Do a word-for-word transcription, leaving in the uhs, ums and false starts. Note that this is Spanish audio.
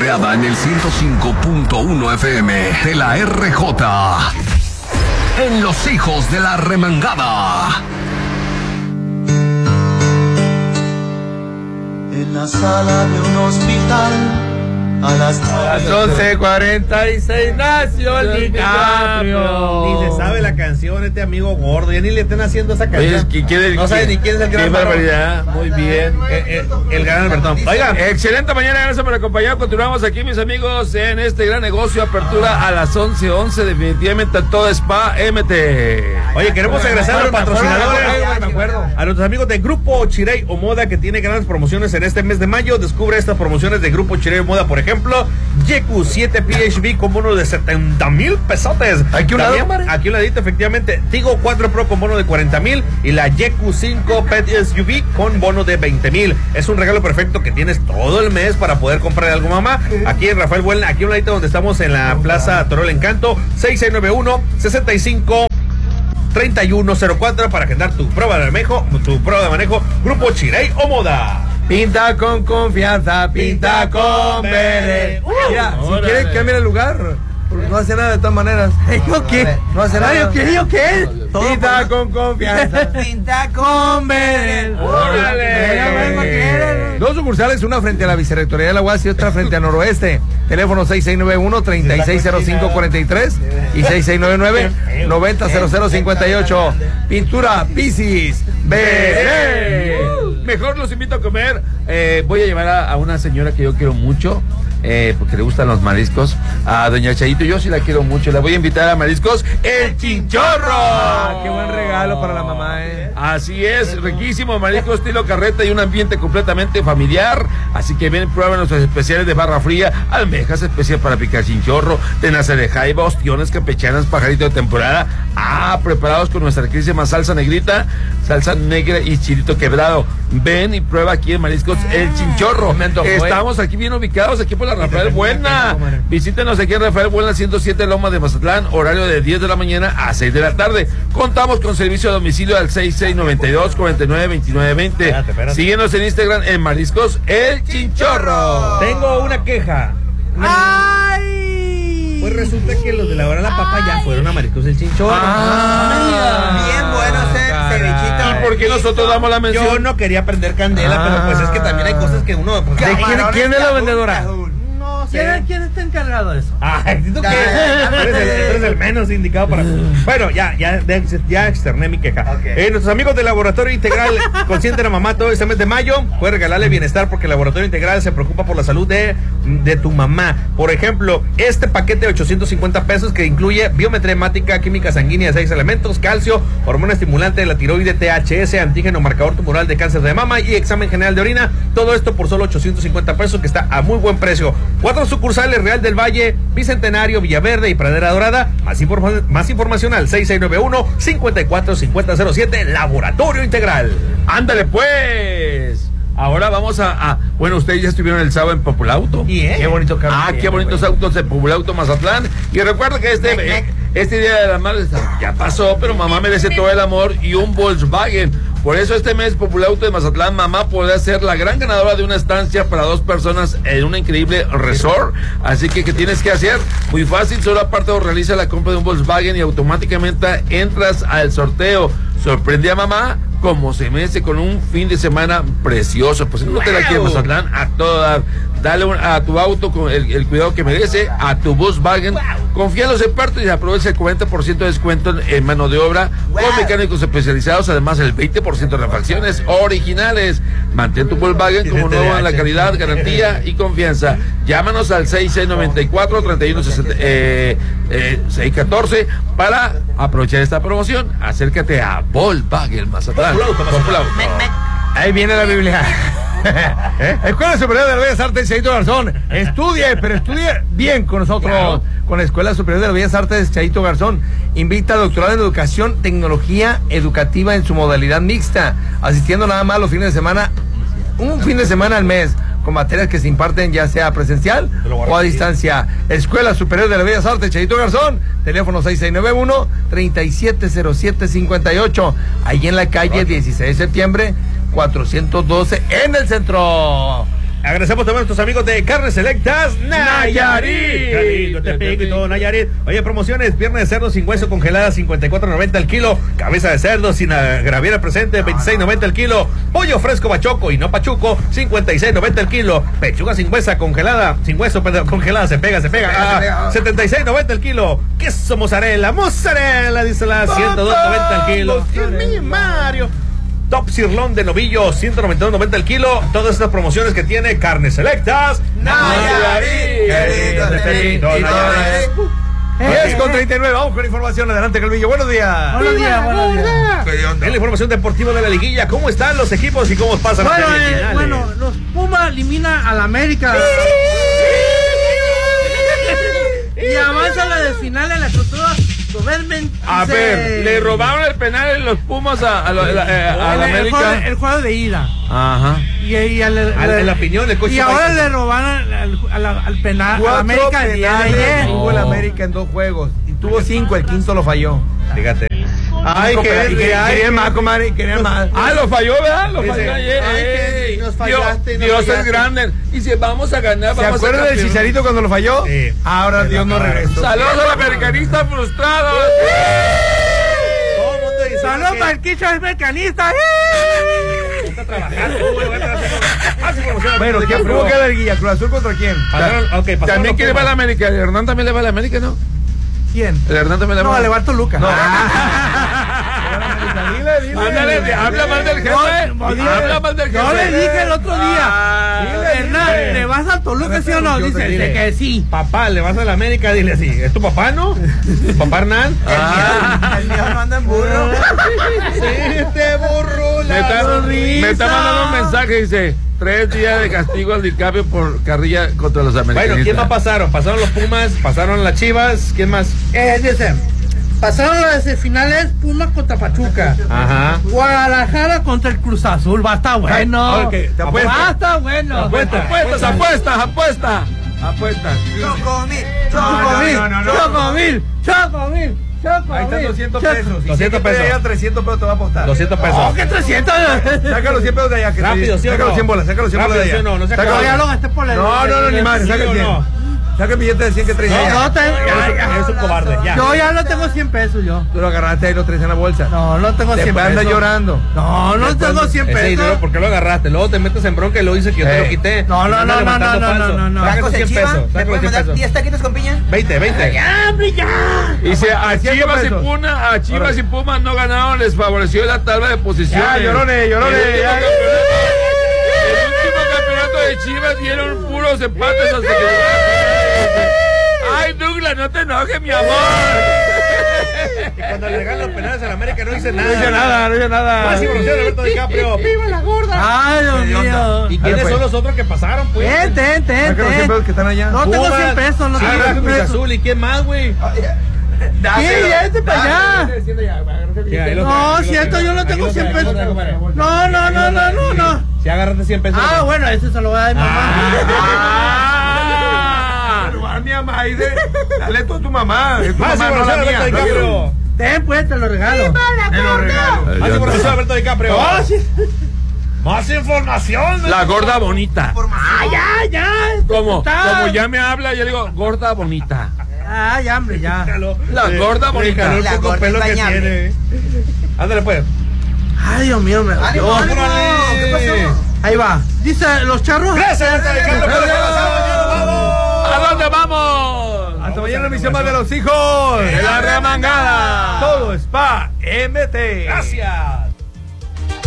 Creada en el ciento cinco punto uno F M de la R J. En Los Hijos de la Remangada. En la sala de un hospital a las, las once cuarenta y seis nació el DiCaprio. Ni se sabe la canción, este amigo gordo. Ya ni le están haciendo esa canción. Oye, ¿quién, no sabe ni quién es el gran. Qué barbaridad. Muy bien. El, el, el gran Albertón. Oigan, excelente mañana. Gracias por acompañar. Continuamos aquí, mis amigos, en este gran negocio. Apertura a las once once. Definitivamente todo Spa M T. Oye, queremos agradecer a los patrocinadores. Me acuerdo. A nuestros amigos de Grupo Chirey o Moda, que tiene grandes promociones en este mes de mayo. Descubre estas promociones de Grupo Chirey o Moda, por ejemplo. Ejemplo, Yeku siete P H V con bono de setenta mil pesotes. Aquí un lado, aquí un ladito, efectivamente. Tigo cuatro Pro con bono de cuarenta mil y la Yeku cinco Pet S U V con bono de veinte mil. Es un regalo perfecto que tienes todo el mes para poder comprar algo, mamá. Aquí en Rafael Buelna, aquí un ladito donde estamos en la Plaza Torol Encanto, seis seis nueve uno, seis cinco, tres uno cero cuatro para agendar tu prueba de manejo, tu prueba de manejo, Grupo Chirey o Moda. Pinta con confianza, pinta con Bere. Uh, Mira, si quieren cambiar el lugar, porque no hace nada de todas maneras. ¿Yo qué? No hace nada. ¿Yo qué? ¿Yo qué? Pinta con confianza. Pinta con Bere. ¡Órale! Dos sucursales, una frente a la Vicerrectoría de la U A S y otra frente a Noroeste. Teléfono seis seis nueve uno, tres seis cero cinco cuatro tres y seis seis nueve nueve, nueve cero cero cero cinco ocho. Pintura Piscis Bere. Mejor los invito a comer. Eh, voy a llevar a, a una señora que yo quiero mucho, eh, porque le gustan los mariscos, a doña Chayito. Yo sí la quiero mucho. La voy a invitar a Mariscos El Chinchorro. Ah, qué buen regalo para la mamá, eh. Así es, riquísimo marisco estilo carreta y un ambiente completamente familiar. Así que ven, prueben nuestros especiales de barra fría, almejas especial para picar chinchorro, tenaza de jaiba, ostiones campechanas, pajarito de temporada. Ah, preparados con nuestra riquísima salsa negrita, salsa negra y chilito quebrado. Ven y prueba aquí en Mariscos El Chinchorro. Estamos aquí bien ubicados, aquí por la Rafael Buelna. Visítenos aquí en Rafael Buelna ciento siete Loma de Mazatlán, horario de diez de la mañana a seis de la tarde. Contamos con servicio a domicilio al seis seis nueve dos, cuarenta y nueve, veintinueve veinte. Espérate, espérate. Síguenos en Instagram en Mariscos El Chinchorro. Tengo una queja. ¡Ay! Pues resulta que los de la hora de la papa ya fueron a Mariscos El Chinchorro. Ah, bien bueno ese cevichito. ¿Y por qué nosotros damos la mención? Yo no quería prender candela, Ah. pero pues es que también hay cosas que uno... Pues, ¿De quién, quién es la vendedora? no sé. ¿Quién, ¿Quién está encargado de eso? Ay, ¿tú qué? Tú eres, el, tú eres el menos indicado para... Bueno, ya, ya, ya externé mi queja. Okay. Eh, nuestros amigos del Laboratorio Integral consienten a mamá todo este mes de mayo. Puedes regalarle bienestar porque el Laboratorio Integral se preocupa por la salud de, de tu mamá. Por ejemplo, este paquete de ochocientos cincuenta pesos que incluye biometría hemática, química sanguínea de seis elementos, calcio, hormona estimulante de la tiroide, T H S, antígeno marcador tumoral de cáncer de mama y examen general de orina. Todo esto por solo ochocientos cincuenta pesos, que está a muy buen precio. Cuatro sucursales: Real del Valle, Bicentenario, Villaverde y Pradera Dorada. Más, informa más información al seis seis nueve uno, cinco cuatro cinco cero cero siete. Laboratorio Integral. Ándale pues. Ahora vamos a, a... Bueno, ustedes ya estuvieron el sábado en Populauto. ¿Y eh? Qué bonito carro. Ah, qué bonitos autos de Populauto Mazatlán. Y recuerda que este, eh, este Día de las Madres ya pasó, pero mamá merece todo el amor y un Volkswagen. Por eso este mes Populauto de Mazatlán, mamá podrá ser la gran ganadora de una estancia para dos personas en un increíble resort. Así que, ¿qué tienes que hacer? Muy fácil, solo aparte o realiza la compra de un Volkswagen y automáticamente entras al sorteo. Sorprende a mamá como se merece con un fin de semana precioso. Pues no te la quieres, Mazatlán, a toda. Dale un, a tu auto con el, el cuidado que merece, a tu Volkswagen. Confía en los expertos y aprovecha el cuarenta por ciento de descuento en, en mano de obra con mecánicos especializados. Además, el veinte por ciento de refacciones originales. Mantén tu Volkswagen como nuevo en la calidad, garantía y confianza. Llámanos al seis seis nueve cuatro, tres uno seis uno cuatro para aprovechar esta promoción. Acércate a Volkswagen Mazatlán. Ahí viene la Biblia. ¿Eh? Escuela Superior de las Bellas Artes Chayito Garzón. Estudie, pero estudie bien con nosotros. Claro. Con la Escuela Superior de las Bellas Artes Chayito Garzón. Invita a doctorado en Educación, Tecnología Educativa en su modalidad mixta, asistiendo nada más los fines de semana, un fin de semana al mes, con materias que se imparten ya sea presencial o a distancia. Escuela Superior de las Bellas Artes Chayito Garzón, teléfono seis seis nueve uno, tres siete cero siete cinco ocho, ahí en la calle dieciséis de septiembre cuatrocientos doce en el centro. Agradecemos también a nuestros amigos de Carnes Selectas Nayarit. Qué lindo, Tepic y todo Nayarit. Oye, promociones, pierna de cerdo sin hueso congelada, cincuenta y cuatro noventa el kilo. Cabeza de cerdo sin graviera presente, veintiséis noventa el kilo. Pollo fresco bachoco y no pachuco, cincuenta y seis noventa el kilo. Pechuga sin huesa congelada, sin hueso, perdón, congelada, se pega, se pega. Ah, setenta y seis noventa el kilo. Queso mozzarella, mozzarella, dice la ciento dos noventa el kilo. Dios mío, Mario. Top Sirlón de novillo, ciento noventa y dos noventa el kilo. Todas estas promociones que tiene Carnes Selectas Nayarit. diez con treinta y nueve, vamos con información. Adelante, Calvillo. Buenos días. Buenos días, buenos días. En la información deportiva de la liguilla, ¿cómo están los equipos y cómo pasan Bueno, las eh, semifinales? bueno, los Pumas eliminan al América. Y avanza la de final en la estructura. A ver, le robaron el penal en los Pumas a, a, la- eh, a la el, América. juego, el juego de ida. Ajá. Y, y al, Al- en la opinión del coach y ahora Maestro. le robaron al, al, al penal a la Cuatro América el día de penales ayer. tuvo el América en dos juegos. Y tuvo cinco, el quinto lo falló. Fíjate. Ay, Cinco que penales, y que- ay, querían más, comadre, querían más. Ah, lo falló, ¿verdad? Lo Dice, falló ayer. ay, que Ey, nos Dios, fallaste, nos Dios es fallaste. grande. Y si vamos a ganar, ¿Se vamos a acuerdan del campeón. Chicharito cuando lo falló? Sí. Ahora Dios no regresó. Saludos al americanista frustrado. Todo el mundo dice Saludos que para el Quicho, es mecanista. está trabajando. Uy, voy a estar haciendo más información. Bueno, ¿qué tuvo que ver, Guilla? ¿Cruz Azul contra quién? Pasaron, ok, pasaron También los quiere ver a la Pumas. América. El Hernán también le va a la América, ¿no? ¿Quién? El Hernán también le va No, a le va a Toluca. Dile, dile. Ándale, de- habla mal del jefe. No, dile. Habla mal del jefe. Yo le dije el otro día. Ah, Hernán, ¿le vas al Toluca, sí o no? Dice Dile. que sí. Papá, le vas a la América, dile así. ¿Es tu papá, no? ¿Tu papá Hernán? Ah. El mío no anda en burro. Sí, te burro Me está, me está mandando un mensaje, dice, tres días de castigo al DiCaprio por carrilla contra los americanistas. Bueno, ¿quién más pasaron? Pasaron los Pumas, pasaron las Chivas, ¿quién más? Eh, dice, pasaron las finales Pumas contra Pachuca. Ajá. Guadalajara contra el Cruz Azul. Va a estar bueno. Ok, te apuesto. Va a estar bueno. Apuesta. Apuestas, apuestas, apuestas. Apuestas. Chocomil, No, no, no, no, Chocomil, Chocomil, Chocomil. Ahí están doscientos Choc- pesos. doscientos pesos. pesos. trescientos pesos te va a apostar. doscientos pesos. Oh, ¿qué trescientos? Saca los cien pesos de allá. Que te- Rápido, ¿sí o Saca no? los cien bolas, saca los cien Rápido, bolas de allá. ¿sí o no? No se Saca acaba. los- Ya lo gasté por el. No, no, no, ni madre, ¿Sí saca el o cien. no? Saca el billete de cien que traes No, allá. no tengo. ya, ya. Eres un cobarde, ya. Yo ya no tengo cien pesos yo. Tú lo agarraste ahí, lo traes en la bolsa. No, no tengo cien Después pesos. andas llorando. No, no tengo cien Ese dinero, pesos. ¿por qué lo agarraste? Luego te metes en bronca y luego dices que yo te Eh. lo quité. No, no, Andas no, no, levantando no, no, falso. no, no. Saca los cien pesos. Saca los cien pesos. diez taquitos con piña? veinte, veinte. ¡Ya, hombre, ya! Dice, a Chivas y pesos. Puna, a Chivas y Pumas no ganaron, les favoreció la tabla de posiciones. Ya, llorones, llorones, El último ya. campeonato- El último campeonato de Chivas dieron puros empates hasta que... Ay, Douglas, no te enojes, mi amor. Y cuando le regalan los penales a la América no dice nada. No dice nada, no dice nada. Más información de Alberto DiCaprio. ¡Viva la gorda! ¡Ay, Dios mío! ¿Y Dale, quiénes pues. son los otros que pasaron, pues? Ten, ten, ten, Saca los cien pesos que ten. están allá. No tengo Pumas, cien pesos, no tengo Chivas, cien Cruz pesos. Azul, ¿y quién más, güey? Sí, ya vete para allá. Ya, ahí lo No, trae, ahí lo cierto, trae. yo no Aquí tengo lo cien trae, aquí lo pesos. trae, compadre. No, no, no, no, no, no. Si agarraste cien pesos. Ah, bueno, ese se lo voy a dar a mi mamá. Ah. Pero a mi mamá, ahí de- dale esto a tu mamá. Es tu Más mamá, no información la de Alberto mía. DiCaprio. Ten, pues, te lo regalo. Te lo regalo. Más información de Alberto DiCaprio. Oh, sí. Más información. La gorda bonita. Ah, ya, ya. Como, Está. como ya me habla, yo digo, gorda bonita. Ah, ya, hombre, ya. La gorda bonita. El La poco gorda pelo es que bañable. tiene. Ándale, pues. Ay, Dios mío, me ¡Ánimo, yo- ánimo! ¿Qué pasó? Ahí va. Dice, los charros. Gracias, Alberto DiCaprio. por la ¡Vamos! ¿A dónde vamos? Hasta mañana, misión más de los hijos. De la remangada. Todo Spa M T. Gracias.